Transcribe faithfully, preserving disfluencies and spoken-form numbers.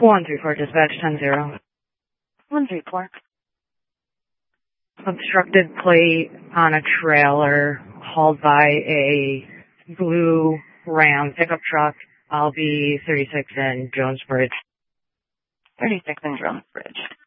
One three four dispatch ten zero. One three four. Obstructed plate on a trailer hauled by a blue Ram pickup truck. I'll be thirty-six in Jonesbridge. thirty-six in Jonesbridge.